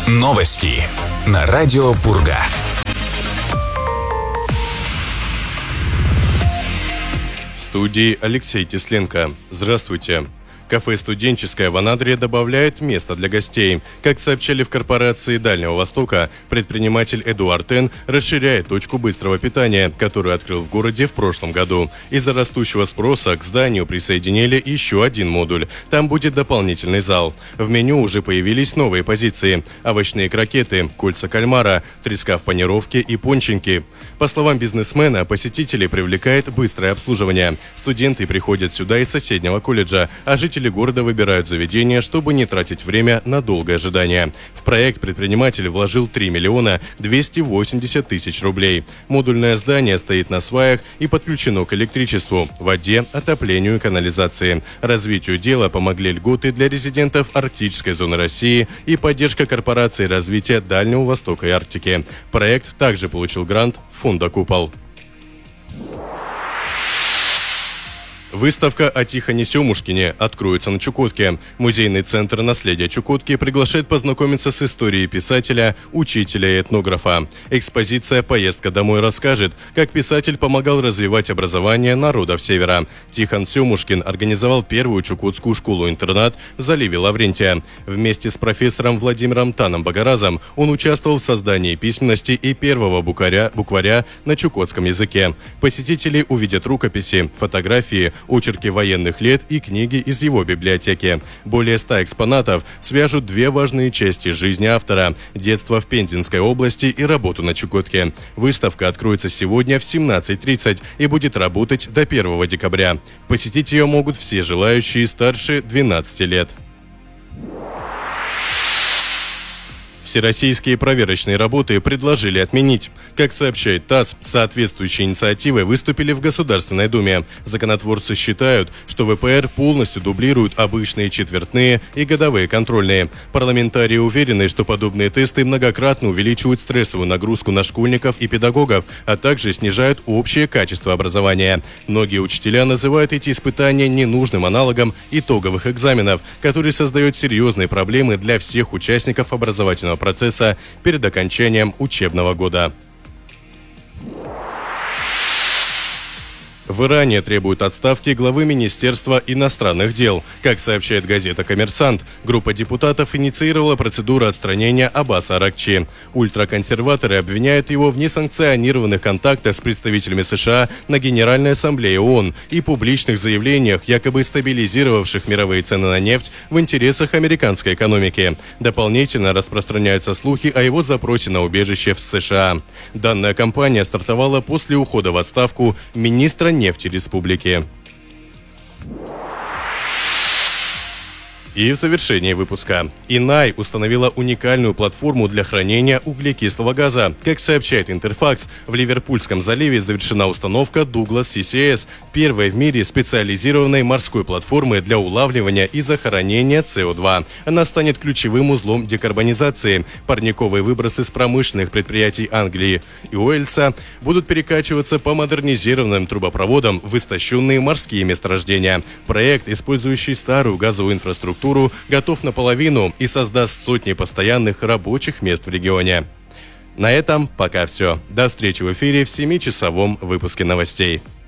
Новости на радио Пурга. В студии Алексей Тесленко. Здравствуйте. Кафе «Студенческое» в Анадыре добавляет место для гостей. Как сообщали в корпорации Дальнего Востока, предприниматель Эдуард Н. расширяет точку быстрого питания, которую открыл в городе в прошлом году. Из-за растущего спроса к зданию присоединили еще один модуль. Там будет дополнительный зал. В меню уже появились новые позиции: овощные крокеты, кольца кальмара, треска в панировке и пончики. По словам бизнесмена, посетителей привлекает быстрое обслуживание. Студенты приходят сюда из соседнего колледжа, а жители города выбирают заведение, чтобы не тратить время на долгое ожидание. В проект предприниматель вложил 3 миллиона 280 тысяч рублей. Модульное здание стоит на сваях и подключено к электричеству, воде, отоплению и канализации. Развитию дела помогли льготы для резидентов арктической зоны России и поддержка корпорации развития Дальнего Востока и Арктики. Проект также получил грант фонда «Купол». Выставка о Тихоне Семушкине откроется на Чукотке. Музейный центр наследия Чукотки приглашает познакомиться с историей писателя, учителя и этнографа. Экспозиция «Поездка домой» расскажет, как писатель помогал развивать образование народов Севера. Тихон Семушкин организовал первую чукотскую школу-интернат в заливе Лаврентия. Вместе с профессором Владимиром Таном Багаразом он участвовал в создании письменности и первого букваря на чукотском языке. Посетители увидят рукописи, фотографии, очерки военных лет и книги из его библиотеки. Более 100 экспонатов свяжут две важные части жизни автора – детство в Пензенской области и работу на Чукотке. Выставка откроется сегодня в 17:30 и будет работать до 1 декабря. Посетить ее могут все желающие старше 12 лет. Всероссийские проверочные работы предложили отменить. Как сообщает ТАСС, соответствующие инициативы выступили в Государственной Думе. Законотворцы считают, что ВПР полностью дублируют обычные четвертные и годовые контрольные. Парламентарии уверены, что подобные тесты многократно увеличивают стрессовую нагрузку на школьников и педагогов, а также снижают общее качество образования. Многие учителя называют эти испытания ненужным аналогом итоговых экзаменов, который создает серьезные проблемы для всех участников образовательного процесса перед окончанием учебного года. В Иране требуют отставки главы Министерства иностранных дел. Как сообщает газета «Коммерсант», группа депутатов инициировала процедуру отстранения Аббаса Аракчи. Ультраконсерваторы обвиняют его в несанкционированных контактах с представителями США на Генеральной Ассамблее ООН и публичных заявлениях, якобы стабилизировавших мировые цены на нефть в интересах американской экономики. Дополнительно распространяются слухи о его запросе на убежище в США. Данная кампания стартовала после ухода в отставку министра нефти республики. И в завершении выпуска. Инай установила уникальную платформу для хранения углекислого газа. Как сообщает Интерфакс, в Ливерпульском заливе завершена установка Douglas CCS, первой в мире специализированной морской платформы для улавливания и захоронения СО2. Она станет ключевым узлом декарбонизации. Парниковые выбросы с промышленных предприятий Англии и Уэльса будут перекачиваться по модернизированным трубопроводам в истощенные морские месторождения. Проект, использующий старую газовую инфраструктуру, готов наполовину и создаст сотни постоянных рабочих мест в регионе. На этом пока все. До встречи в эфире в 7-часовом выпуске новостей.